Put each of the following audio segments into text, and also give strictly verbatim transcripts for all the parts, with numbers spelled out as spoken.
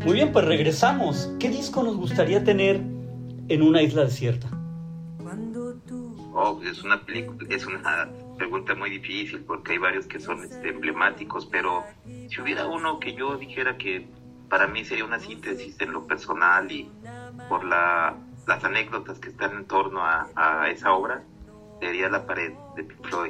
Muy bien, pues regresamos. ¿Qué disco nos gustaría tener en una isla desierta? Oh, es una película, es una pregunta muy difícil porque hay varios que son este, emblemáticos, pero si hubiera uno que yo dijera que para mí sería una síntesis en lo personal y por la, las anécdotas que están en torno a, a esa obra, sería La pared de Pink Floyd.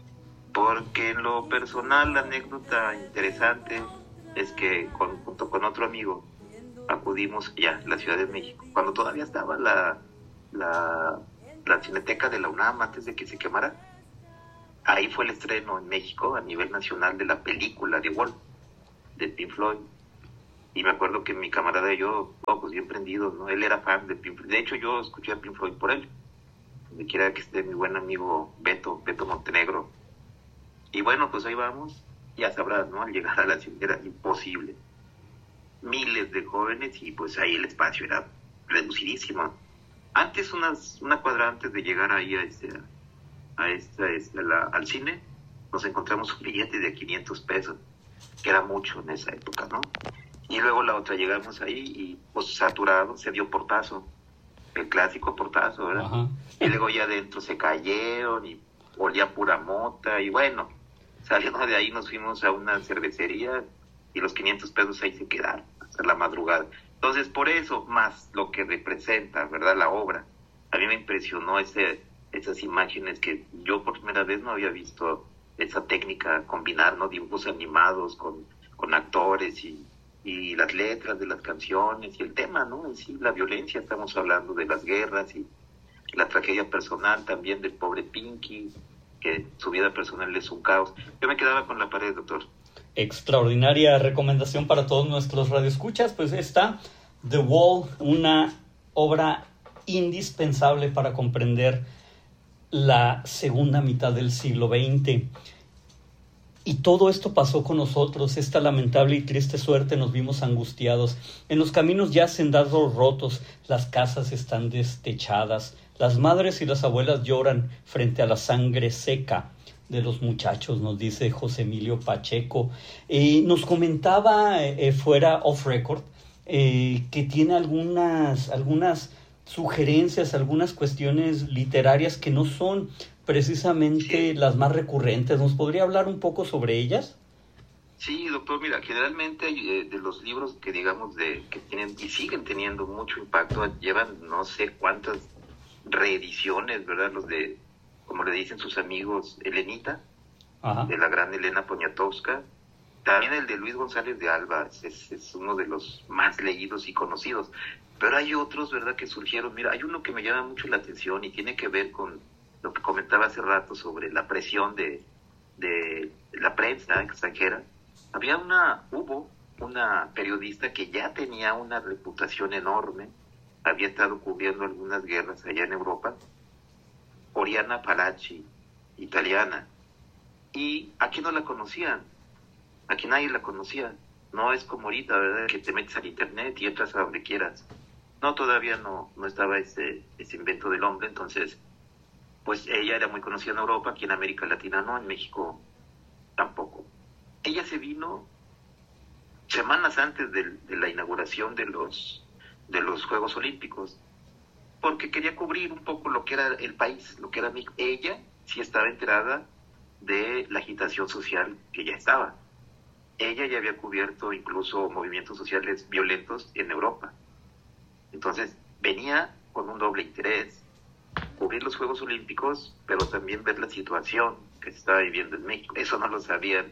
Porque en lo personal, la anécdota interesante es que con, junto con otro amigo acudimos ya a la Ciudad de México, cuando todavía estaba la, la, la Cineteca de la UNAM antes de que se quemara. Ahí fue el estreno en México a nivel nacional de la película de Wall, de Pink Floyd. Y me acuerdo que mi camarada y yo, oh, pues bien prendidos, ¿no? Él era fan de Pink Floyd. De hecho, yo escuché a Pink Floyd por él. Donde quiera que esté mi buen amigo Beto, Beto Montenegro. Y bueno, pues ahí vamos. Ya sabrás, ¿no? Al llegar a la ciudad era imposible. Miles de jóvenes y pues ahí el espacio era reducidísimo. Antes, unas, una cuadra antes de llegar ahí a este, a esta, a la, al cine, nos encontramos un billete de quinientos pesos, que era mucho en esa época, ¿no? Y luego la otra llegamos ahí y pues saturado, se dio portazo, el clásico portazo, ¿verdad? Ajá. Y luego ya adentro se cayeron y olía pura mota y bueno, saliendo de ahí nos fuimos a una cervecería y los quinientos pesos ahí se quedaron hasta la madrugada. Entonces, por eso, más lo que representa, ¿verdad? La obra. A mí me impresionó ese, esas imágenes que yo por primera vez no había visto, esa técnica, combinar, ¿no? Dibujos animados con, con actores y, y las letras de las canciones y el tema, ¿no? En sí, la violencia, estamos hablando de las guerras y la tragedia personal también del pobre Pinky, que su vida personal es un caos. Yo me quedaba con La pared, doctor. Extraordinaria recomendación para todos nuestros radioescuchas, pues está The Wall, una obra indispensable para comprender la segunda mitad del siglo veinte. Y todo esto pasó con nosotros, esta lamentable y triste suerte, nos vimos angustiados. En los caminos ya sendados rotos, las casas están destechadas, las madres y las abuelas lloran frente a la sangre seca de los muchachos, nos dice José Emilio Pacheco. Eh, nos comentaba eh, fuera off record eh, que tiene algunas, algunas sugerencias, algunas cuestiones literarias que no son precisamente las más recurrentes. ¿Nos podría hablar un poco sobre ellas? Sí, doctor, mira, generalmente eh, de los libros que digamos de que tienen y siguen teniendo mucho impacto, llevan no sé cuántas reediciones, ¿verdad? Los de, como le dicen sus amigos, Elenita, Ajá. de la gran Elena Poniatowska. También el de Luis González de Alba es, es uno de los más leídos y conocidos. Pero hay otros, ¿verdad?, que surgieron. Mira, hay uno que me llama mucho la atención y tiene que ver con lo que comentaba hace rato sobre la presión de, de la prensa extranjera. Había una, hubo una periodista que ya tenía una reputación enorme, había estado cubriendo algunas guerras allá en Europa, Oriana Palacci, italiana, y aquí no la conocían, aquí nadie la conocía. No es como ahorita, ¿verdad?, que te metes al internet y entras a donde quieras. No, todavía no, no estaba ese, ese invento del hombre. Entonces pues ella era muy conocida en Europa, aquí en América Latina no, en México tampoco. Ella se vino semanas antes de, de la inauguración de los, de los Juegos Olímpicos, porque quería cubrir un poco lo que era el país, lo que era México. Ella sí estaba enterada de la agitación social que ya estaba. Ella ya había cubierto incluso movimientos sociales violentos en Europa. Entonces venía con un doble interés, cubrir los Juegos Olímpicos, pero también ver la situación que se estaba viviendo en México. Eso no lo sabían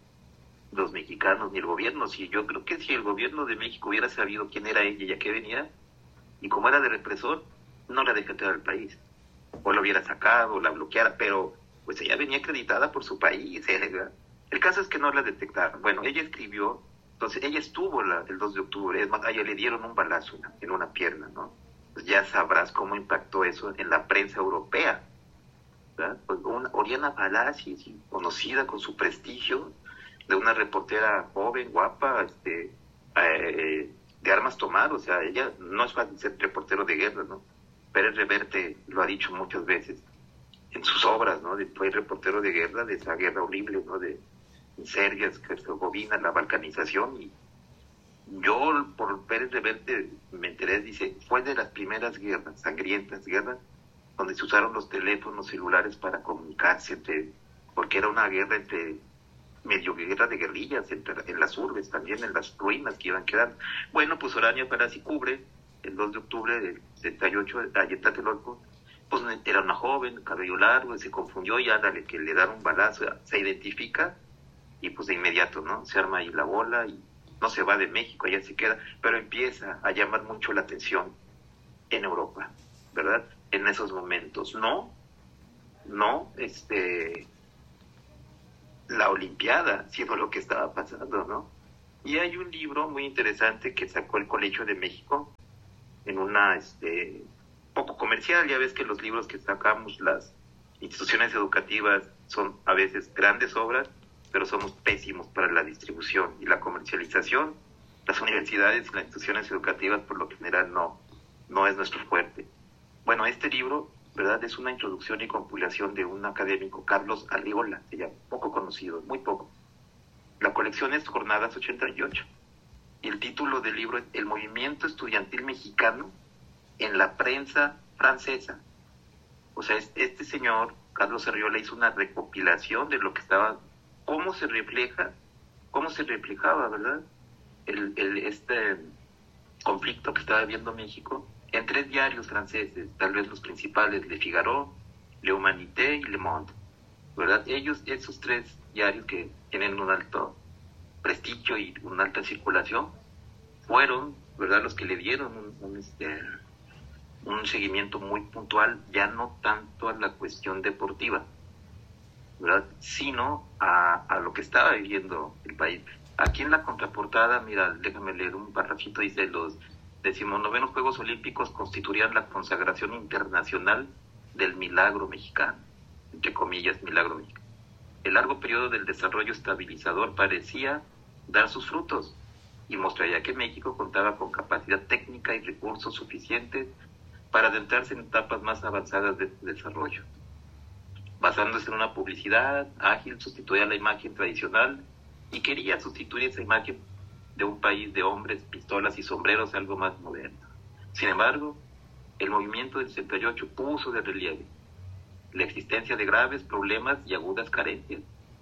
los mexicanos ni el gobierno. Si yo creo que si el gobierno de México hubiera sabido quién era ella y a qué venía, y como era de represor, no la dejó entrar al país. O la hubiera sacado, o la bloqueara, pero pues ella venía acreditada por su país. ¿eh? El caso es que no la detectaron. Bueno, ella escribió, entonces ella estuvo la, el dos de octubre, es más, a ella le dieron un balazo en, en una pierna, ¿no? Pues ya sabrás cómo impactó eso en la prensa europea, ¿verdad? Pues una, Oriana Palacci, conocida con su prestigio, de una reportera joven, guapa, este, eh, de armas tomar. O sea, ella no es fácil ser reportero de guerra, ¿no? Pérez Reverte lo ha dicho muchas veces en sus obras, ¿no? De, fue reportero de guerra, de esa guerra horrible, ¿no? De Serbia, Herzegovina, la balcanización, y Yo, por Pérez Reverte, me enteré, dice, fue de las primeras guerras, sangrientas guerras, donde se usaron los teléfonos celulares para comunicarse, entre, porque era una guerra entre, medio guerra de guerrillas, entre, en las urbes, también en las ruinas que iban quedando. Bueno, pues Oranio Perazzi cubre, el dos de octubre del setenta y ocho, allí en Tlatelolco, pues era una joven, cabello largo, y se confundió, y ándale, que le dan un balazo, se identifica, y pues de inmediato, ¿no? Se arma ahí la bola, y no se va de México, allá se queda, pero empieza a llamar mucho la atención en Europa, ¿verdad? En esos momentos. No, no, este, la Olimpiada, sino lo que estaba pasando, ¿no? Y hay un libro muy interesante que sacó el Colegio de México en una, este, poco comercial. Ya ves que los libros que sacamos las instituciones educativas son a veces grandes obras, pero somos pésimos para la distribución y la comercialización. Las universidades y las instituciones educativas, por lo general, no, no es nuestro fuerte. Bueno, este libro, ¿verdad?, es una introducción y compilación de un académico, Carlos Arriola, se llama, poco conocido, muy poco. La colección es Jornadas ochenta y ocho. Y el título del libro es El movimiento estudiantil mexicano en la prensa francesa. O sea, este señor, Carlos Arriola, hizo una recopilación de lo que estaba, cómo se refleja, cómo se reflejaba, ¿verdad?, el, el, este conflicto que estaba viviendo México en tres diarios franceses, tal vez los principales, Le Figaro, Le Humanité y Le Monde, ¿verdad? Ellos, esos tres diarios que tienen un alto prestigio y una alta circulación, fueron, ¿verdad?, los que le dieron un, un, este, un seguimiento muy puntual, ya no tanto a la cuestión deportiva, ¿verdad?, sino a, a lo que estaba viviendo el país. Aquí en la contraportada, mira, déjame leer un parrafito, dice: los decimonovenos Juegos Olímpicos constituirían la consagración internacional del milagro mexicano, entre comillas, milagro mexicano. El largo periodo del desarrollo estabilizador parecía dar sus frutos y mostraría que México contaba con capacidad técnica y recursos suficientes para adentrarse en etapas más avanzadas de desarrollo. Basándose en una publicidad ágil, sustituía la imagen tradicional y quería sustituir esa imagen de un país de hombres, pistolas y sombreros a algo más moderno. Sin embargo, el movimiento del sesenta y ocho puso de relieve la existencia de graves problemas y agudas carencias.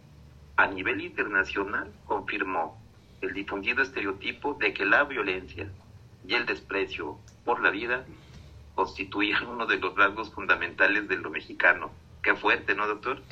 A nivel internacional, confirmó el difundido estereotipo de que la violencia y el desprecio por la vida constituían uno de los rasgos fundamentales de lo mexicano. Qué fuerte, ¿no, doctor?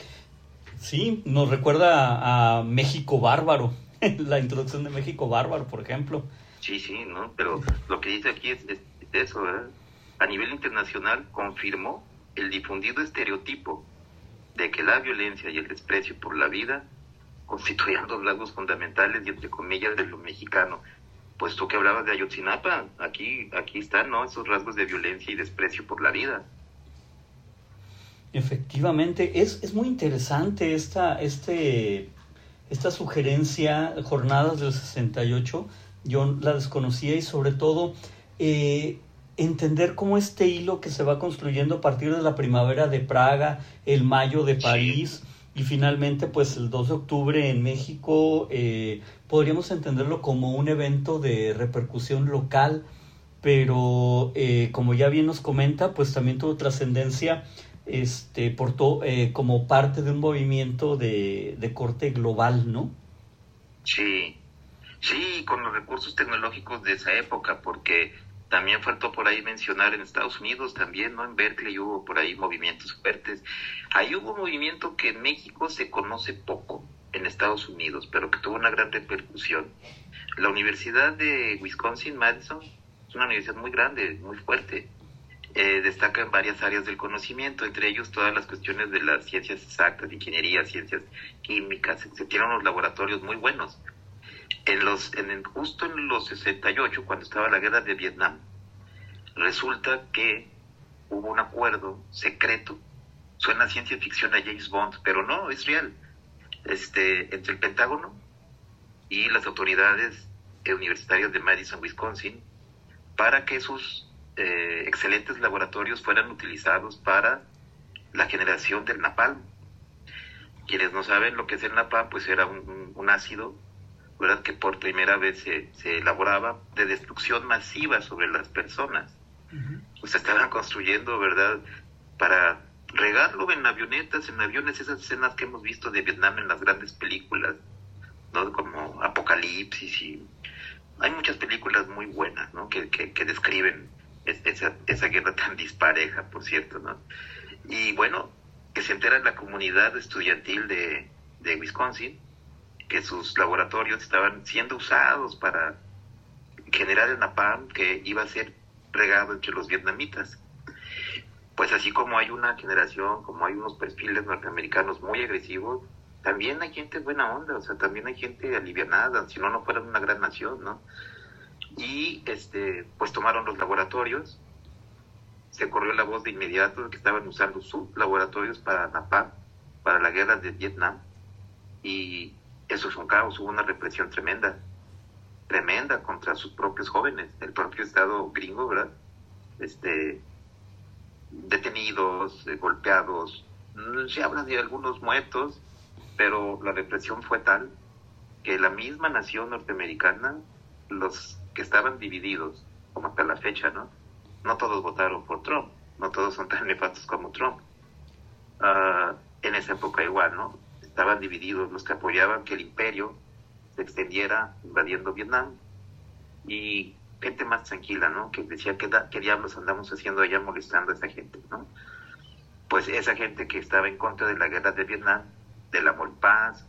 Sí, nos recuerda a México Bárbaro, la introducción de México Bárbaro, por ejemplo. Sí, sí, ¿no? Pero lo que dice aquí es, es, es eso, ¿verdad? A nivel internacional confirmó el difundido estereotipo de que la violencia y el desprecio por la vida constituían los rasgos fundamentales y, entre comillas, de lo mexicano. Pues tú que hablabas de Ayotzinapa, aquí, aquí están, ¿no?, esos rasgos de violencia y desprecio por la vida. Efectivamente, es, es muy interesante esta, este, esta sugerencia, Jornadas del sesenta y ocho, yo la desconocía, y sobre todo eh, entender cómo este hilo que se va construyendo a partir de la primavera de Praga, el mayo de París, sí, y finalmente pues el dos de octubre en México, eh, podríamos entenderlo como un evento de repercusión local, pero eh, como ya bien nos comenta, pues también tuvo trascendencia este, por to, eh, como parte de un movimiento de, de corte global, ¿no? Sí, sí, con los recursos tecnológicos de esa época, porque también faltó por ahí mencionar en Estados Unidos también, ¿no? En Berkeley hubo por ahí movimientos fuertes. Ahí hubo un movimiento que en México se conoce poco, en Estados Unidos, pero que tuvo una gran repercusión. La Universidad de Wisconsin-Madison es una universidad muy grande, muy fuerte. Eh, destaca en varias áreas del conocimiento, entre ellos todas las cuestiones de las ciencias exactas, ingeniería, ciencias químicas. Se tienen unos laboratorios muy buenos. En los, en el, justo en los sesenta y ocho, cuando estaba la guerra de Vietnam, resulta que hubo un acuerdo secreto. Suena ciencia ficción a James Bond, pero no, es real. Este, entre el Pentágono y las autoridades universitarias de Madison, Wisconsin, para que sus eh, excelentes laboratorios fueran utilizados para la generación del napalm. Quienes no saben lo que es el napalm, pues era un, un, un ácido ¿verdad? Que por primera vez se, se elaboraba, de destrucción masiva sobre las personas. Uh-huh. Pues estaban construyendo, ¿verdad?, para regarlo en avionetas, en aviones, esas escenas que hemos visto de Vietnam en las grandes películas, ¿no? Como Apocalipsis, y hay muchas películas muy buenas, ¿no?, que, que, que describen esa, esa guerra tan dispareja, por cierto, ¿no? Y bueno, que se entera la comunidad estudiantil de, de Wisconsin que sus laboratorios estaban siendo usados para generar el napalm que iba a ser regado entre los vietnamitas. Pues así como hay una generación, como hay unos perfiles norteamericanos muy agresivos, también hay gente buena onda, o sea, también hay gente alivianada, si no, no fueran una gran nación, ¿no? Y este, pues tomaron los laboratorios, se corrió la voz de inmediato de que estaban usando sus laboratorios para napalm, para la guerra de Vietnam, y eso es un caos, hubo una represión tremenda, tremenda contra sus propios jóvenes, el propio Estado gringo, ¿verdad? Este, detenidos, eh, golpeados, se habla de algunos muertos, pero la represión fue tal que la misma nación norteamericana, los que estaban divididos, como hasta la fecha, ¿no? No todos votaron por Trump, no todos son tan nefastos como Trump. Uh, en esa época igual, ¿no? Estaban divididos los que apoyaban que el imperio se extendiera invadiendo Vietnam, y gente más tranquila, ¿no? Que decía, ¿qué, da, qué diablos andamos haciendo allá molestando a esa gente, ¿no? Pues esa gente que estaba en contra de la guerra de Vietnam, del amor y paz,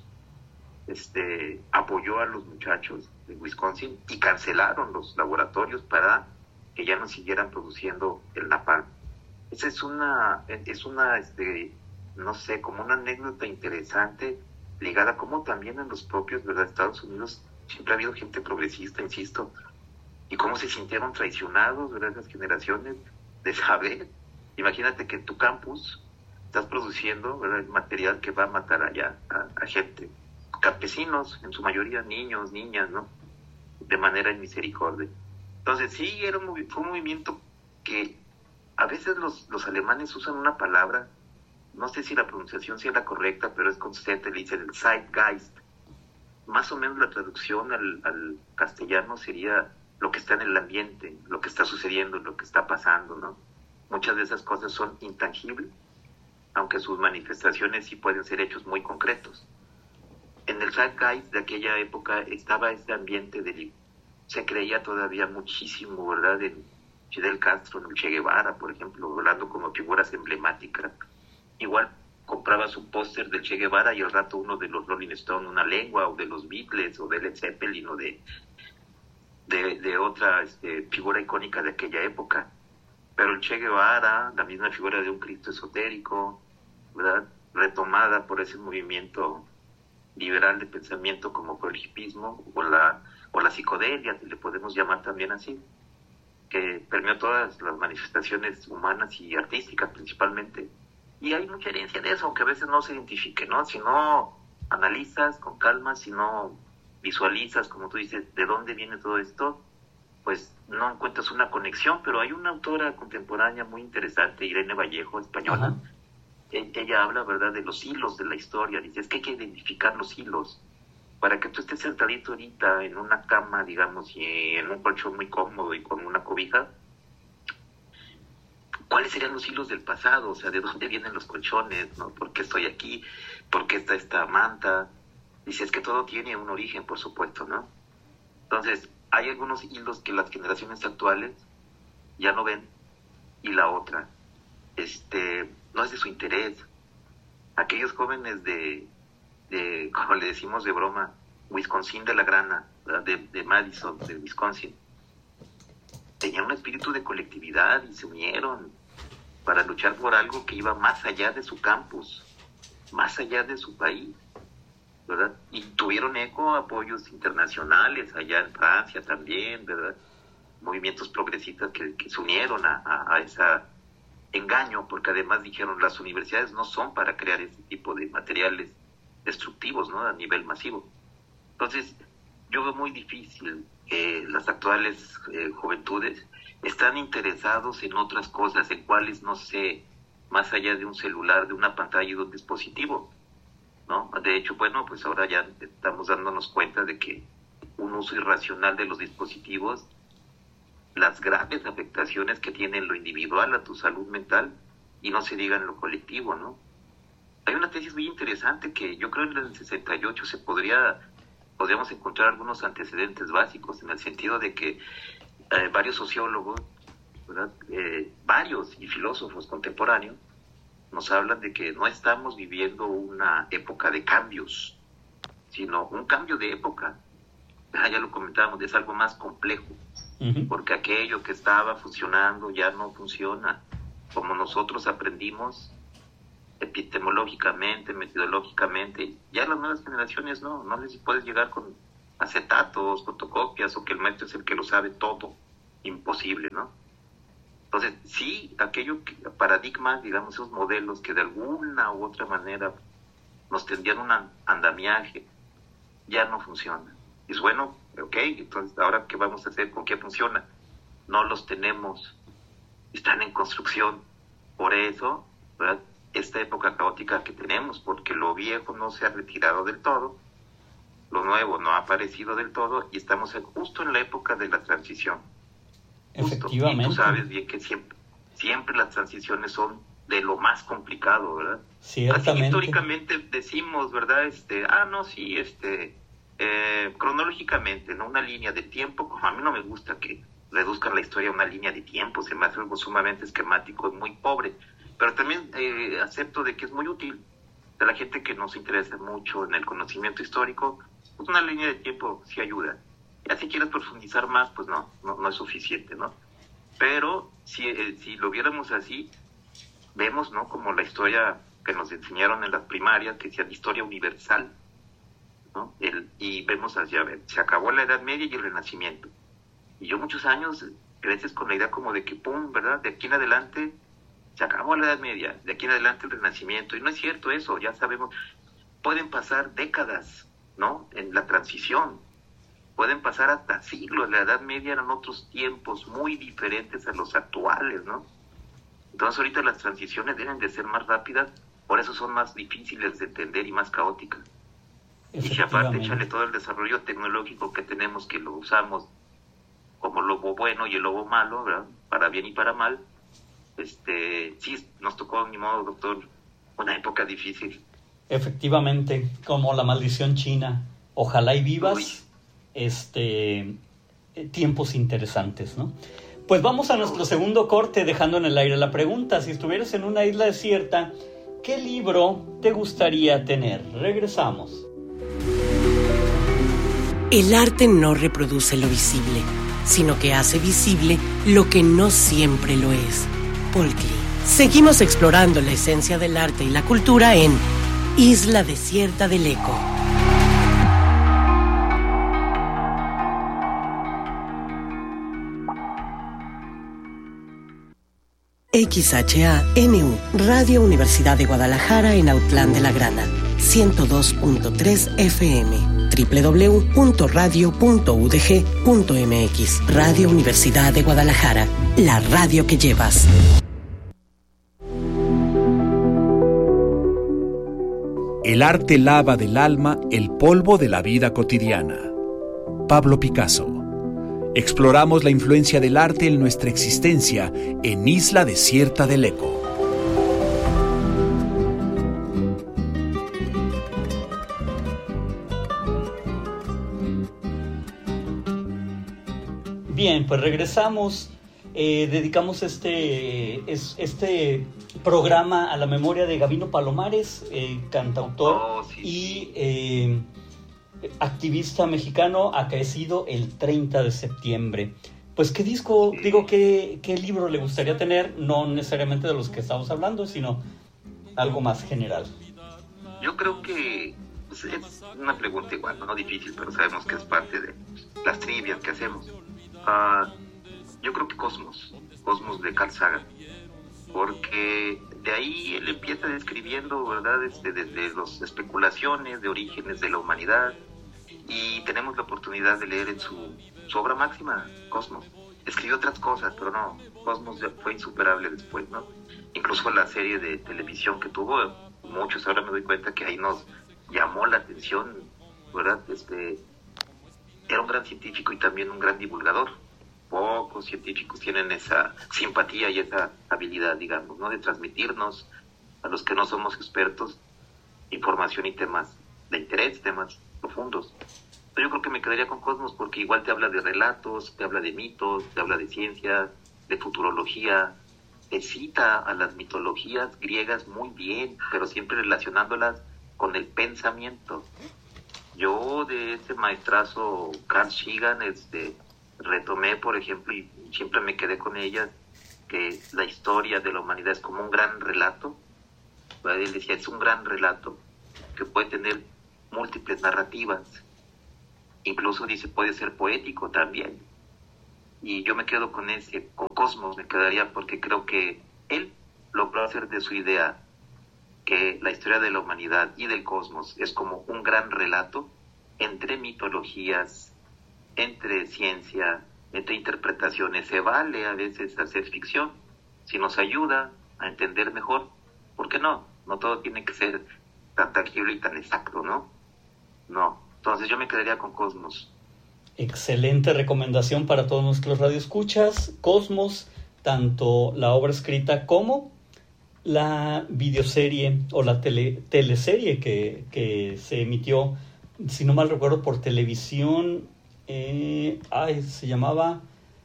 este, apoyó a los muchachos de Wisconsin y cancelaron los laboratorios para que ya no siguieran produciendo el napalm. Esa es una, es una, este, no sé, como una anécdota interesante ligada como también en los propios, ¿verdad?, Estados Unidos siempre ha habido gente progresista, insisto, y cómo se sintieron traicionados, ¿verdad?, esas generaciones de saber. Imagínate que en tu campus estás produciendo, ¿verdad?, el material que va a matar allá a, a gente, campesinos, en su mayoría niños, niñas, ¿no?, de manera en misericordia. Entonces sí, era un, fue un movimiento que a veces los, los alemanes usan una palabra, no sé si la pronunciación sea la correcta, pero es con Z, le dicen el Zeitgeist. Más o menos la traducción al, al castellano sería lo que está en el ambiente, lo que está sucediendo, lo que está pasando, ¿no? Muchas de esas cosas son intangibles, aunque sus manifestaciones sí pueden ser hechos muy concretos. En el Zeitgeist de aquella época estaba este ambiente de, se creía todavía muchísimo, ¿verdad?, en Fidel Castro, en el Che Guevara, por ejemplo, hablando como figuras emblemáticas. Igual comprabas un póster del Che Guevara y al rato uno de los Rolling Stones, una lengua, o de los Beatles, o de Led Zeppelin, o de, de, de otra este, figura icónica de aquella época. Pero el Che Guevara, la misma figura de un Cristo esotérico, ¿verdad?, retomada por ese movimiento liberal de pensamiento como por el hipismo, o la, o la psicodelia, que le podemos llamar también así, que permeó todas las manifestaciones humanas y artísticas principalmente. Y hay mucha herencia de eso, aunque a veces no se identifique, ¿no? Si no analizas con calma, si no visualizas, como tú dices, de dónde viene todo esto, pues no encuentras una conexión. Pero hay una autora contemporánea muy interesante, Irene Vallejo, española. E- ella habla, ¿verdad?, de los hilos de la historia. Dice, es que hay que identificar los hilos. Para que tú estés sentadito ahorita en una cama, digamos, y en un colchón muy cómodo y con una cobija, ¿cuáles serían los hilos del pasado? O sea, ¿de dónde vienen los colchones, no? ¿Por qué estoy aquí? ¿Por qué está esta manta? Dice, es que todo tiene un origen, por supuesto, ¿no? Entonces, hay algunos hilos que las generaciones actuales ya no ven, y la otra, este, no es de su interés. Aquellos jóvenes de, de como le decimos de broma, Wisconsin de la Grana, de, de Madison, de Wisconsin, tenían un espíritu de colectividad y se unieron para luchar por algo que iba más allá de su campus, más allá de su país, ¿verdad? Y tuvieron eco, apoyos internacionales allá en Francia también, ¿verdad? Movimientos progresistas que, que se unieron a, a, a ese engaño, porque además dijeron, las universidades no son para crear ese tipo de materiales destructivos, ¿no?, a nivel masivo. Entonces, yo veo muy difícil que las actuales eh, juventudes están interesados en otras cosas, en cuales, no sé, más allá de un celular, de una pantalla y de un dispositivo. ¿no? De hecho, bueno, pues ahora ya estamos dándonos cuenta de que un uso irracional de los dispositivos, las graves afectaciones que tiene en lo individual a tu salud mental, y no se diga en lo colectivo, ¿no? Hay una tesis muy interesante que yo creo en el sesenta y ocho se podría, podríamos encontrar algunos antecedentes básicos, en el sentido de que eh, varios sociólogos, ¿verdad? Eh, varios y filósofos contemporáneos nos hablan de que no estamos viviendo una época de cambios, sino un cambio de época. Ah, ya lo comentábamos, es algo más complejo, uh-huh. porque aquello que estaba funcionando ya no funciona. Como nosotros aprendimos epistemológicamente, metodológicamente, ya las nuevas generaciones no, no les puedes llegar con acetatos, fotocopias, o que el maestro es el que lo sabe todo. Imposible, ¿no? Entonces, sí, aquello que, paradigmas, digamos, esos modelos que de alguna u otra manera nos tendían un andamiaje, ya no funcionan. Y es bueno, ok, entonces, ¿ahora qué vamos a hacer? ¿Con qué funciona? No los tenemos, están en construcción. Por eso, ¿verdad? Esta época caótica que tenemos, porque lo viejo no se ha retirado del todo, lo nuevo no ha aparecido del todo, y estamos en, justo en la época de la transición. Efectivamente. Y tú sabes bien que siempre, siempre las transiciones son de lo más complicado, ¿verdad? Ciertamente. Así históricamente decimos, ¿verdad? Este, ah, no, sí, este, eh, cronológicamente, ¿no? Una línea de tiempo, como a mí no me gusta que reduzcan la historia a una línea de tiempo, se me hace algo sumamente esquemático y muy pobre, pero también eh, acepto de que es muy útil de la gente que nos interesa mucho en el conocimiento histórico, pues una línea de tiempo sí ayuda. Ya si quieres profundizar más, pues no, no, no es suficiente, ¿no? Pero si, eh, si lo viéramos así, vemos, ¿no? Como la historia que nos enseñaron en las primarias, que decía historia universal, ¿no? El, y vemos hacia, ver, se acabó la Edad Media y el Renacimiento. Y yo muchos años creces con la idea como de que, pum, ¿verdad? De aquí en adelante se acabó la Edad Media, de aquí en adelante el Renacimiento. Y no es cierto eso, ya sabemos, pueden pasar décadas, ¿no? En la transición. Pueden pasar hasta siglos. La Edad Media eran otros tiempos muy diferentes a los actuales, ¿no? Entonces ahorita las transiciones deben de ser más rápidas, por eso son más difíciles de entender y más caóticas. Y si aparte echarle todo el desarrollo tecnológico que tenemos, que lo usamos como lobo bueno y el lobo malo, ¿verdad? Para bien y para mal, este, sí, nos tocó, ni modo, doctor, una época difícil. Efectivamente, como la maldición china. Ojalá y vivas. Uy. Este, tiempos interesantes, ¿no? Pues vamos a nuestro segundo corte, dejando en el aire la pregunta: si estuvieras en una isla desierta, ¿qué libro te gustaría tener? Regresamos. El arte no reproduce lo visible, sino que hace visible lo que no siempre lo es. Paul Klee. Seguimos explorando la esencia del arte y la cultura en Isla Desierta del Eco. X H A N U, Radio Universidad de Guadalajara en Autlán de la Grana, ciento dos punto tres F M, doble u doble u doble u punto radio punto u d g punto m x. Radio Universidad de Guadalajara, la radio que llevas. El arte lava del alma el polvo de la vida cotidiana. Pablo Picasso. Exploramos la influencia del arte en nuestra existencia en Isla Desierta del Eco. Bien, pues regresamos. Eh, dedicamos este, es, este programa a la memoria de Gabino Palomares, eh, cantautor oh, sí. y eh, activista mexicano, acaecido el treinta de septiembre. Pues, ¿qué disco, sí. digo, qué, qué libro le gustaría tener? No necesariamente de los que estamos hablando, sino algo más general. Yo creo que pues, es una pregunta igual, no difícil, pero sabemos que es parte de las trivias que hacemos. Uh, yo creo que Cosmos, Cosmos de Carl Sagan, porque de ahí él empieza describiendo, ¿verdad?, este, desde las especulaciones de orígenes de la humanidad, y tenemos la oportunidad de leer en su, su obra máxima, Cosmos. Escribió otras cosas, pero no, Cosmos fue insuperable después, ¿no? Incluso la serie de televisión que tuvo, muchos ahora me doy cuenta que ahí nos, llamó la atención, ¿verdad? Este, era un gran científico y también un gran divulgador. Pocos científicos tienen esa simpatía y esa habilidad, digamos, ¿no? De transmitirnos a los que no somos expertos información y temas de interés, temas profundos. Pero yo creo que me quedaría con Cosmos porque igual te habla de relatos, te habla de mitos, te habla de ciencia, de futurología, te cita a las mitologías griegas muy bien, pero siempre relacionándolas con el pensamiento. Yo de ese maestrazo Carl Sagan este, retomé, por ejemplo, y siempre me quedé con ella, que la historia de la humanidad es como un gran relato. Él decía, es un gran relato que puede tener múltiples narrativas. Incluso dice, puede ser poético también. Y yo me quedo con ese, con Cosmos me quedaría, porque creo que él logró hacer de su idea que la historia de la humanidad y del cosmos es como un gran relato entre mitologías, entre ciencia, entre interpretaciones. Se vale a veces hacer ficción, si nos ayuda a entender mejor. ¿Por qué no? No todo tiene que ser tan tangible y tan exacto, ¿no? No. Entonces yo me quedaría con Cosmos. Excelente recomendación para todos nuestros radioescuchas. Cosmos, tanto la obra escrita como la videoserie o la tele, teleserie que, que se emitió, si no mal recuerdo, por televisión. Eh, ay, se llamaba...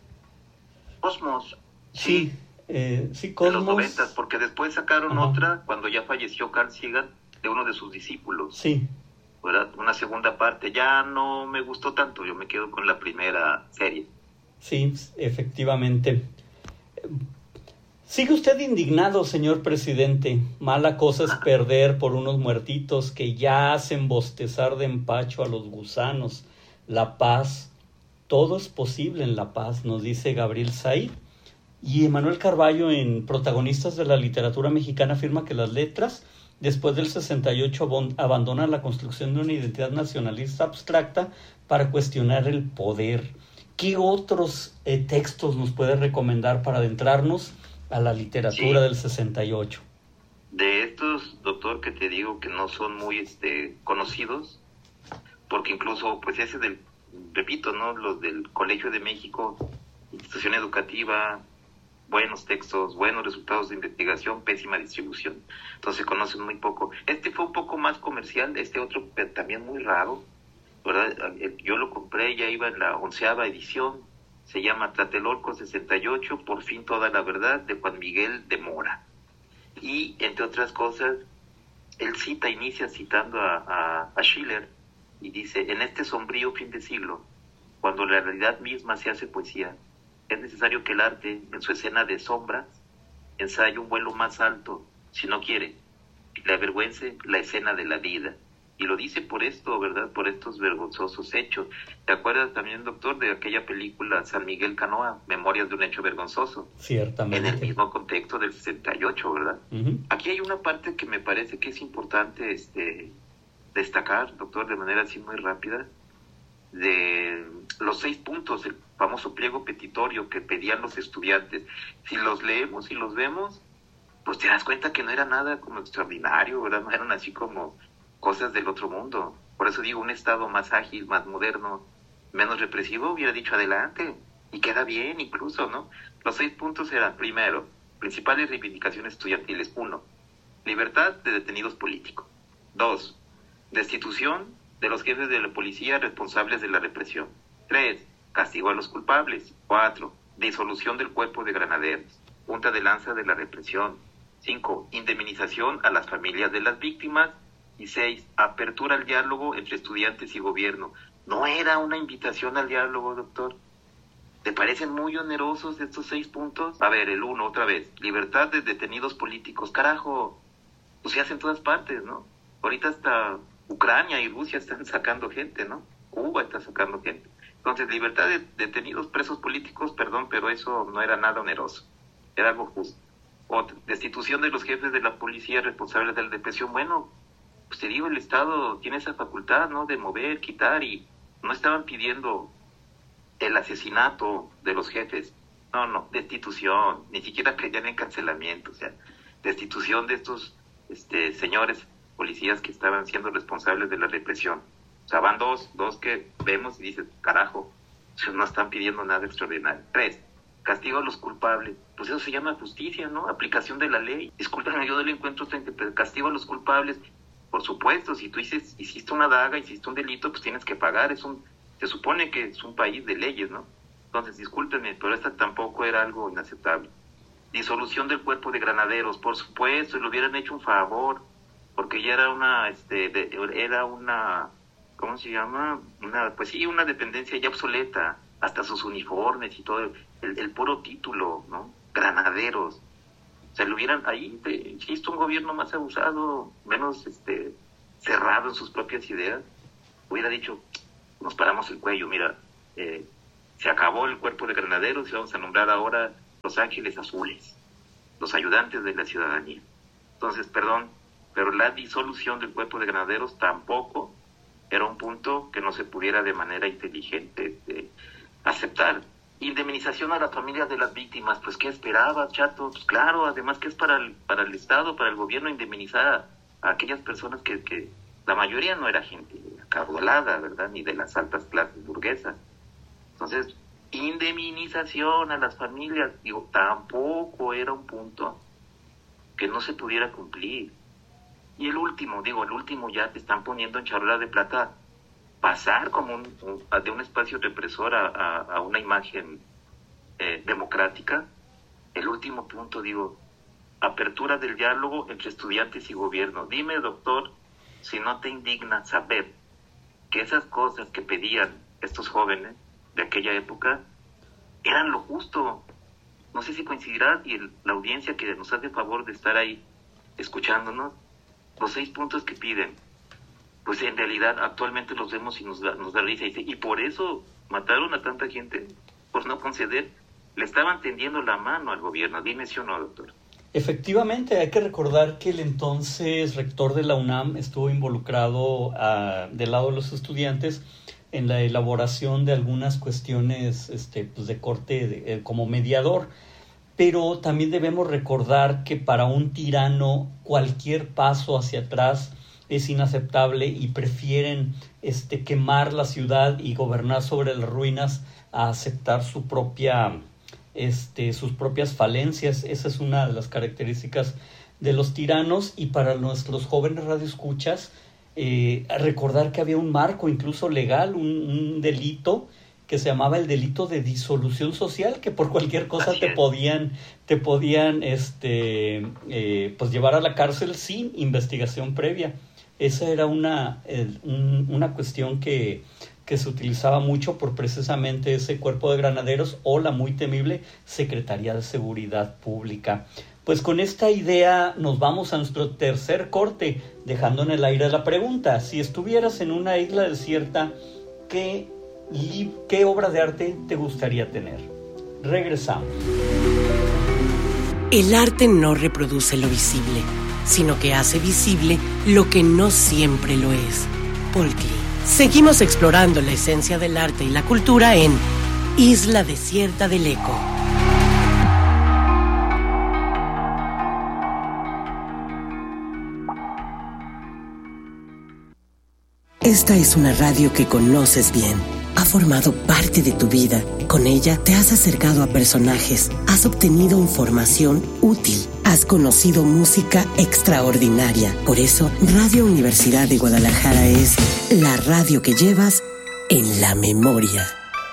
Cosmos. Sí, sí, eh, sí Cosmos. De los noventas, porque después sacaron Ajá. otra cuando ya falleció Carl Sagan, de uno de sus discípulos. Sí. ¿Verdad? Una segunda parte. Ya no me gustó tanto, yo me quedo con la primera serie. Sí, efectivamente. ¿Sigue usted indignado, señor presidente? Mala cosa es perder por unos muertitos que ya hacen bostezar de empacho a los gusanos. La paz, todo es posible en la paz, nos dice Gabriel Said. Y Emanuel Carballo, en Protagonistas de la Literatura Mexicana, afirma que las letras, después del sesenta y ocho, abandonan la construcción de una identidad nacionalista abstracta para cuestionar el poder. ¿Qué otros eh, textos nos puede recomendar para adentrarnos a la literatura sí. del sesenta y ocho? De estos, doctor, que te digo que no son muy este, conocidos, porque incluso, pues ese del, repito, ¿no? Los del Colegio de México, institución educativa, buenos textos, buenos resultados de investigación, pésima distribución. Entonces se conocen muy poco. Este fue un poco más comercial, este otro también muy raro, ¿verdad? Yo lo compré, ya iba en la onceava edición, se llama Tlatelolco sesenta y ocho, Por fin toda la verdad, de Juan Miguel de Mora. Y, entre otras cosas, él cita, inicia citando a, a, a Schiller, y dice, en este sombrío fin de siglo, cuando la realidad misma se hace poesía, es necesario que el arte, en su escena de sombras, ensaye un vuelo más alto, si no quiere, que le avergüence la escena de la vida. Y lo dice por esto, ¿verdad? Por estos vergonzosos hechos. ¿Te acuerdas también, doctor, de aquella película San Miguel Canoa, Memorias de un hecho vergonzoso? Ciertamente. En el mismo contexto del sesenta y ocho, ¿verdad? Uh-huh. Aquí hay una parte que me parece que es importante este, destacar, doctor, de manera así muy rápida, de los seis puntos, el famoso pliego petitorio que pedían los estudiantes. Si los leemos y los vemos, pues te das cuenta que no era nada como extraordinario, ¿verdad? No eran así como cosas del otro mundo. Por eso digo, un Estado más ágil, más moderno, menos represivo, hubiera dicho adelante, y queda bien incluso, ¿no? Los seis puntos eran, primero, principales reivindicaciones estudiantiles. Uno, libertad de detenidos políticos. Dos, destitución de los jefes de la policía responsables de la represión. Tres, castigo a los culpables. Cuatro, disolución del cuerpo de granaderos, punta de lanza de la represión. Cinco, indemnización a las familias de las víctimas. Y seis, apertura al diálogo entre estudiantes y gobierno. ¿No era una invitación al diálogo, doctor? ¿Te parecen muy onerosos estos seis puntos? A ver, el uno, otra vez. Libertad de detenidos políticos. Carajo, pues se hace en todas partes, ¿no? Ahorita hasta Ucrania y Rusia están sacando gente, ¿no? Cuba está sacando gente. Entonces, libertad de detenidos, presos políticos, perdón, pero eso no era nada oneroso. Era algo justo. Otra, destitución de los jefes de la policía responsables de la represión. Bueno, pues te digo, el Estado tiene esa facultad, ¿no? De mover, quitar, y no estaban pidiendo el asesinato de los jefes. No, no, destitución, ni siquiera pedían encarcelamiento, o sea, destitución de estos este, señores policías que estaban siendo responsables de la represión. O sea, van dos, dos que vemos y dices, carajo, no están pidiendo nada extraordinario. Tres, castigo a los culpables. Pues eso se llama justicia, ¿no? Aplicación de la ley. Discúlpenme, yo no le encuentro castigo a los culpables. Por supuesto, si tú hiciste, hiciste una daga, hiciste un delito, pues tienes que pagar. Es un, se supone que es un país de leyes, ¿no? Entonces, discúlpenme, pero esta tampoco era algo inaceptable. Disolución del cuerpo de granaderos, por supuesto, le hubieran hecho un favor, porque ya era una, este, de, era una, ¿cómo se llama? Una, pues sí, una dependencia ya obsoleta, hasta sus uniformes y todo, el, el puro título, ¿no? Granaderos. O sea, le hubieran, ahí, insisto, un gobierno más abusado, menos, este, cerrado en sus propias ideas, hubiera dicho, nos paramos el cuello, mira, eh, se acabó el cuerpo de granaderos y vamos a nombrar ahora Los Ángeles Azules, los ayudantes de la ciudadanía. Entonces, perdón, pero la disolución del cuerpo de granaderos tampoco era un punto que no se pudiera de manera inteligente eh, aceptar. Indemnización a las familias de las víctimas, pues ¿qué esperabas, chato? Pues claro, además que es para el, para el Estado, para el gobierno indemnizar a, a aquellas personas que, que la mayoría no era gente acaudalada, ¿verdad? Ni de las altas clases burguesas. Entonces, indemnización a las familias, digo, tampoco era un punto que no se pudiera cumplir. Y el último, digo, el último ya te están poniendo en charola de plata, pasar como un, un, de un espacio represor a, a, a una imagen eh, democrática. El último punto, digo, apertura del diálogo entre estudiantes y gobierno. Dime, doctor, si no te indigna saber que esas cosas que pedían estos jóvenes de aquella época eran lo justo. No sé si coincidirás, y el, la audiencia que nos hace favor de estar ahí escuchándonos, los seis puntos que piden, pues en realidad actualmente los vemos y nos da, nos da risa. Y, y por eso mataron a tanta gente, por no conceder. Le estaban tendiendo la mano al gobierno. Dime si o no, doctor. Efectivamente, hay que recordar que el entonces rector de la UNAM estuvo involucrado uh, del lado de los estudiantes en la elaboración de algunas cuestiones este, pues de corte de, eh, como mediador. Pero también debemos recordar que para un tirano cualquier paso hacia atrás es inaceptable y prefieren este, quemar la ciudad y gobernar sobre las ruinas a aceptar su propia, este, sus propias falencias. Esa es una de las características de los tiranos. Y para nuestros jóvenes radioescuchas, eh, recordar que había un marco incluso legal, un, un delito que se llamaba el delito de disolución social, que por cualquier cosa te podían, te podían este, eh, pues llevar a la cárcel sin investigación previa. Esa era una, eh, un, una cuestión que, que se utilizaba mucho por precisamente ese cuerpo de granaderos o la muy temible Secretaría de Seguridad Pública. Pues con esta idea nos vamos a nuestro tercer corte, dejando en el aire la pregunta: si estuvieras en una isla desierta, ¿qué ¿Y qué obra de arte te gustaría tener? Regresamos. El arte no reproduce lo visible, sino que hace visible lo que no siempre lo es. Paul Klee. Seguimos explorando la esencia del arte y la cultura en Isla Desierta del Eco. Esta es una radio que conoces bien. Ha formado parte de tu vida. Con ella te has acercado a personajes, has obtenido información útil, has conocido música extraordinaria. Por eso, Radio Universidad de Guadalajara es la radio que llevas en la memoria.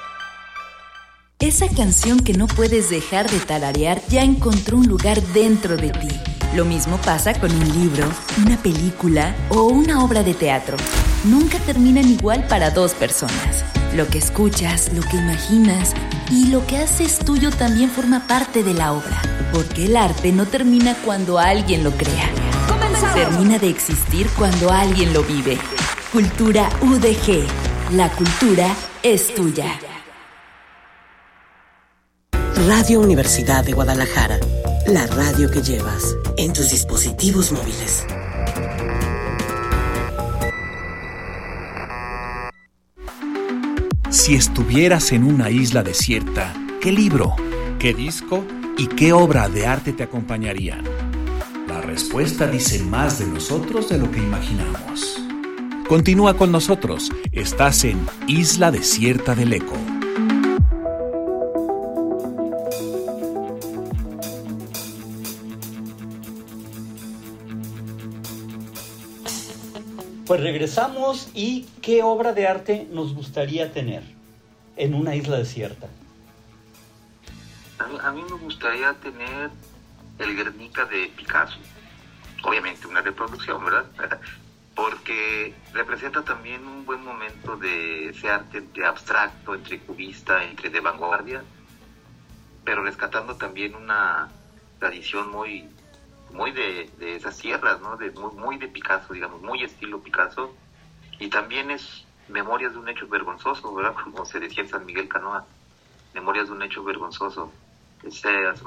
Esa canción que no puedes dejar de tararear ya encontró un lugar dentro de ti. Lo mismo pasa con un libro, una película o una obra de teatro. Nunca terminan igual para dos personas. Lo que escuchas, lo que imaginas y lo que haces tuyo también forma parte de la obra. Porque el arte no termina cuando alguien lo crea. ¡Comenzamos! Termina de existir cuando alguien lo vive. Cultura U D G. La cultura es tuya. Radio Universidad de Guadalajara. La radio que llevas en tus dispositivos móviles. Si estuvieras en una isla desierta, ¿qué libro, qué disco y qué obra de arte te acompañarían? La respuesta dice más de nosotros de lo que imaginamos. Continúa con nosotros. Estás en Isla Desierta del Eco. Pues regresamos, y ¿qué obra de arte nos gustaría tener en una isla desierta? A mí, a mí me gustaría tener el Guernica de Picasso. Obviamente una reproducción, ¿verdad? Porque representa también un buen momento de ese arte entre abstracto, entre cubista, entre de vanguardia, pero rescatando también una tradición muy... muy de, de esas sierras, ¿no? De, muy, muy de Picasso, digamos, muy estilo Picasso, y también es memorias de un hecho vergonzoso, ¿verdad? Como se decía en San Miguel Canoa, memorias de un hecho vergonzoso. Esas